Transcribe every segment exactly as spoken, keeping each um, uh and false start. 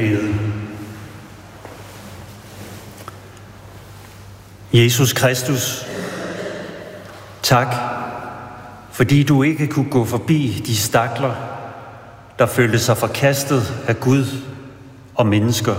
bede. Jesus Kristus, tak, fordi du ikke kunne gå forbi de stakler, der følte sig forkastet af Gud og mennesker.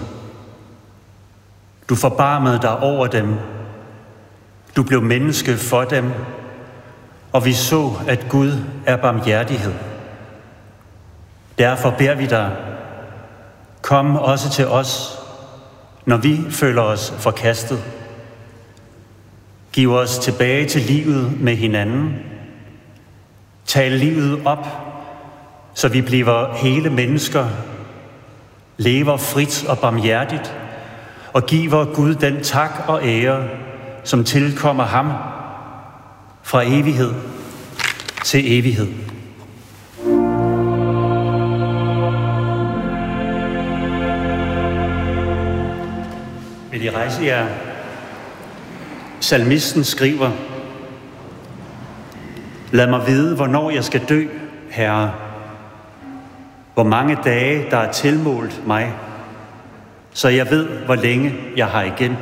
Du forbarmede dig over dem. Du blev menneske for dem, og vi så, at Gud er barmhjertighed. Derfor beder vi dig, kom også til os, når vi føler os forkastet. Giv os tilbage til livet med hinanden. Tal livet op, så vi bliver hele mennesker, lever frit og barmhjertigt, og giver Gud den tak og ære, som tilkommer ham fra evighed til evighed. Vil I rejse jer? Salmisten skriver: lad mig vide, hvornår jeg skal dø, Herre. Hvor mange dage, der er tilmålt mig, så jeg ved, hvor længe jeg har igen.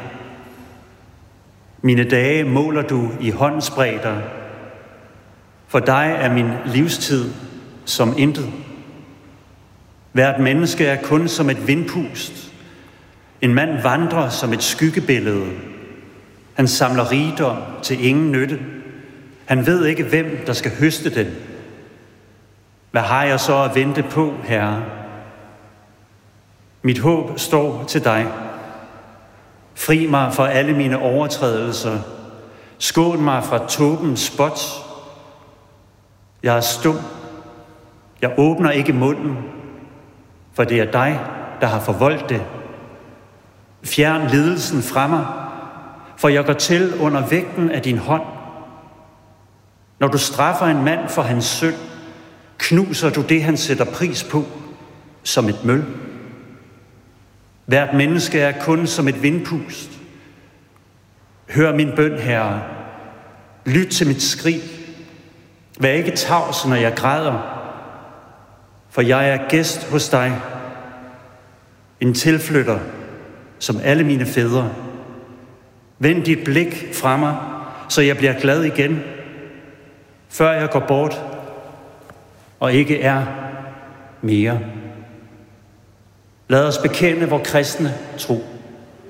Mine dage måler du i håndsbredder. For dig er min livstid som intet. Hvert menneske er kun som et vindpust. En mand vandrer som et skyggebillede. Han samler rigdom til ingen nytte. Han ved ikke, hvem der skal høste den. Hvad har jeg så at vente på, Herre? Mit håb står til dig. Fri mig fra alle mine overtrædelser. Skån mig fra tåbens spot. Jeg er stum. Jeg åbner ikke munden, for det er dig, der har forvoldt det. Fjern lidelsen fra mig, for jeg går til under vægten af din hånd. Når du straffer en mand for hans synd, knuser du det, han sætter pris på, som et møl. Hvert menneske er kun som et vindpust. Hør min bøn, Herre. Lyt til mit skrig. Vær ikke tavs, når jeg græder, for jeg er gæst hos dig. En tilflytter, som alle mine fædre. Vend dit blik fra mig, så jeg bliver glad igen, før jeg går bort og ikke er mere. Lad os bekende vor kristne tro.